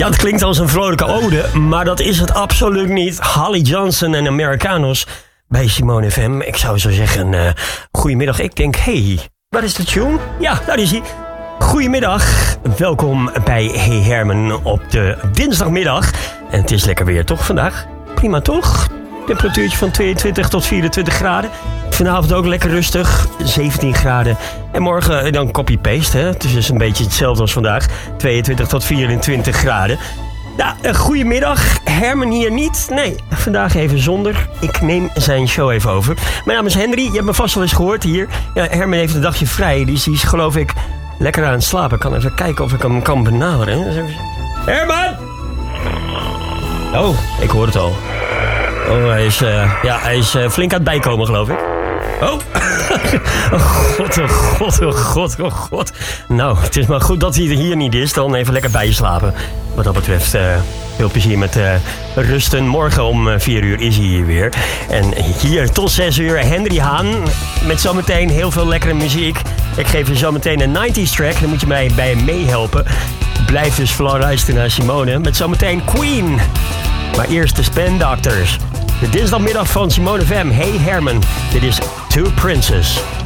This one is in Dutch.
Ja, het klinkt als een vrolijke ode, maar dat is het absoluut niet. Holly Johnson en Americanos bij Simone FM. Ik zou zo zeggen, goedemiddag. Ik denk, hey, waar is de tune? Ja, daar is hij. Goedemiddag, welkom bij Hey Herman op de dinsdagmiddag. En het is lekker weer, toch, vandaag? Prima, toch? Temperatuurtje van 22 tot 24 graden. Vanavond ook lekker rustig, 17 graden. En morgen dan copy-paste, hè? Het is dus een beetje hetzelfde als vandaag. 22 tot 24 graden. Nou, goedemiddag. Herman hier niet. Nee, vandaag even zonder. Ik neem zijn show even over. Mijn naam is Henry, je hebt me vast wel eens gehoord hier. Ja, Herman heeft een dagje vrij, dus die is geloof ik lekker aan het slapen. Ik kan even kijken of ik hem kan benaderen. Herman! Oh, ik hoor het al. Oh, hij is flink aan het bijkomen, geloof ik. Oh. Oh god. Nou, het is maar goed dat hij er hier niet is. Dan even lekker bij je slapen. Wat dat betreft, veel plezier met rusten. Morgen om 4 uur is hij hier weer. En hier tot 6 uur Henry Haan. Met zometeen heel veel lekkere muziek. Ik geef je zometeen een 90s track. Dan moet je mij bij hem meehelpen. Blijf dus vooral luisteren naar Simone. Met zometeen Queen. Maar eerst de Spin Doctors. De dinsdagmiddag van Simone FM. Hey Herman, dit is Two Princes.